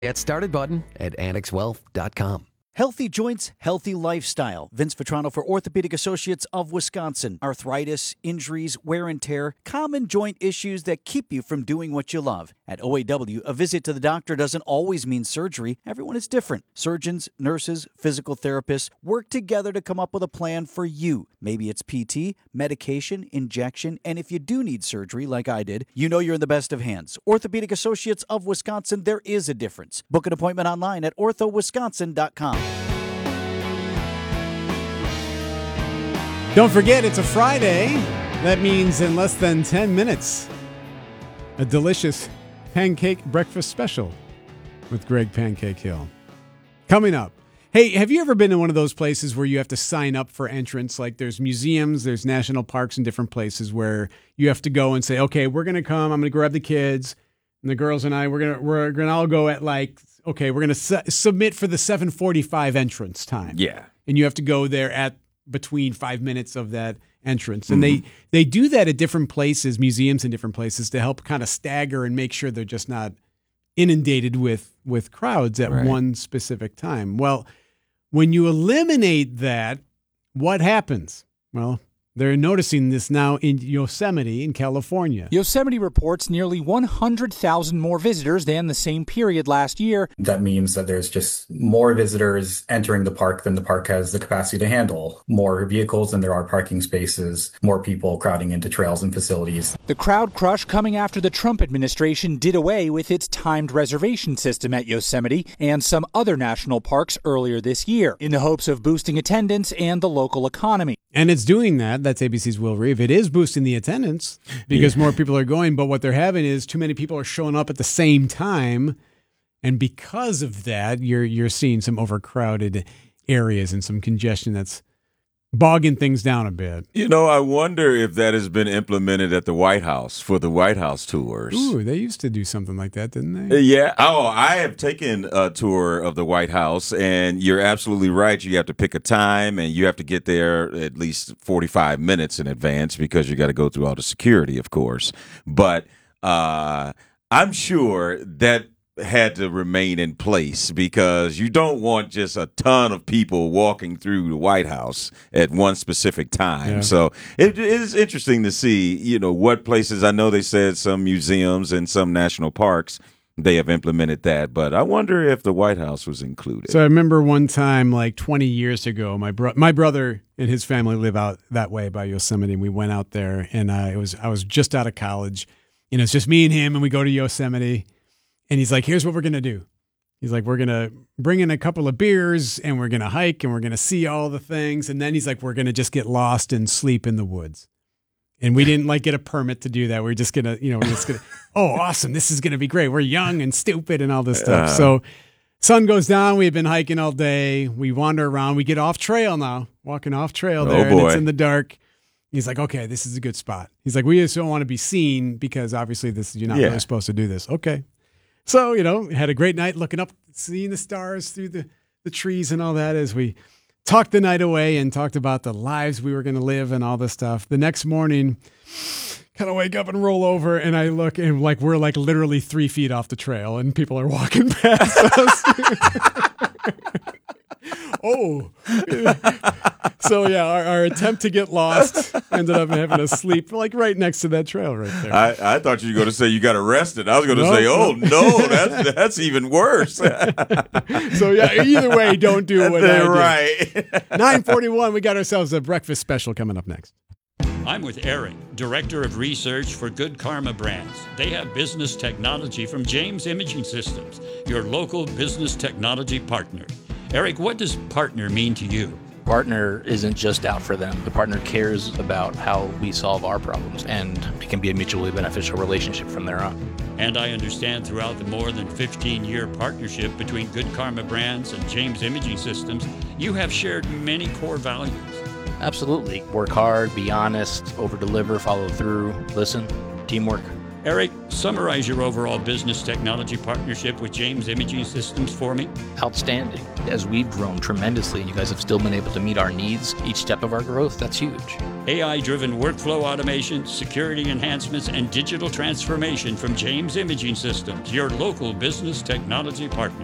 Get started button at annexwealth.com. Healthy joints, healthy lifestyle. Vince Vitrano for Orthopedic Associates of Wisconsin. Arthritis, injuries, wear and tear, common joint issues that keep you from doing what you love. At OAW, a visit to the doctor doesn't always mean surgery. Everyone is different. Surgeons, nurses, physical therapists work together to come up with a plan for you. Maybe it's PT, medication, injection, and if you do need surgery like I did, you know you're in the best of hands. Orthopedic Associates of Wisconsin, there is a difference. Book an appointment online at orthowisconsin.com. Don't forget, it's a Friday. That means in less than 10 minutes, a delicious pancake breakfast special with Greg Pancake Hill. Coming up. Hey, have you ever been in one of those places where you have to sign up for entrance? Like there's museums, there's national parks and different places where you have to go and say, okay, we're going to come. I'm going to grab the kids and the girls and I, we're going to all go at we're going to submit for the 7:45 entrance time. Yeah. And you have to go there at between 5 minutes of that entrance. And they do that at different places, museums in different places, to help kind of stagger and make sure they're just not inundated with crowds at one specific time. Well, when you eliminate that, what happens? Well, they're noticing this now in Yosemite in California. Yosemite reports nearly 100,000 more visitors than the same period last year. That means that there's just more visitors entering the park than the park has the capacity to handle. More vehicles than there are parking spaces, more people crowding into trails and facilities. The crowd crush coming after the Trump administration did away with its timed reservation system at Yosemite and some other national parks earlier this year in the hopes of boosting attendance and the local economy. And it's doing that. That's ABC's Will Reeve. It is boosting the attendance because more people are going. But what they're having is too many people are showing up at the same time. And because of that, you're seeing some overcrowded areas and some congestion that's bogging things down a bit. You know, I wonder if that has been implemented at the White House for the White House tours. Ooh, they used to do something like that, didn't they? Yeah. Oh, I have taken a tour of the White House, and you're absolutely right. You have to pick a time, and you have to get there at least 45 minutes in advance because you got to go through all the security, of course. But I'm sure that had to remain in place because you don't want just a ton of people walking through the White House at one specific time. Yeah. So it is interesting to see, what places. I know they said some museums and some national parks, they have implemented that, but I wonder if the White House was included. So I remember one time, like 20 years ago, my brother and his family live out that way by Yosemite, and we went out there, and I was just out of college. It's just me and him, and we go to Yosemite. And he's like, here's what we're going to do. He's like, we're going to bring in a couple of beers and we're going to hike and we're going to see all the things. And then he's like, we're going to just get lost and sleep in the woods. And we didn't get a permit to do that. We're just going to, oh, awesome. This is going to be great. We're young and stupid and all this stuff. So sun goes down. We've been hiking all day. We wander around. We get off trail now, walking off trail there. Oh, boy. And it's in the dark. He's like, okay, this is a good spot. He's like, we just don't want to be seen because obviously you're not really supposed to do this. Okay. So, had a great night looking up, seeing the stars through the trees and all that as we talked the night away and talked about the lives we were going to live and all this stuff. The next morning, kind of wake up and roll over, and I look, and we're literally 3 feet off the trail, and people are walking past us. Oh. So, yeah, our attempt to get lost ended up having to sleep right next to that trail right there. I thought you were going to say you got arrested. I was going to say, oh, no, that's even worse. So, yeah, either way, don't do what I did. Right. 9:41, we got ourselves a breakfast special coming up next. I'm with Eric, Director of Research for Good Karma Brands. They have business technology from James Imaging Systems, your local business technology partner. Eric, what does partner mean to you? Partner isn't just out for them. The partner cares about how we solve our problems, and it can be a mutually beneficial relationship from there on. And I understand throughout the more than 15-year partnership between Good Karma Brands and James Imaging Systems, you have shared many core values. Absolutely. Work hard, be honest, over-deliver, follow through, listen, teamwork. Eric, summarize your overall business technology partnership with James Imaging Systems for me. Outstanding. As we've grown tremendously and you guys have still been able to meet our needs each step of our growth, that's huge. AI-driven workflow automation, security enhancements, and digital transformation from James Imaging Systems, your local business technology partner.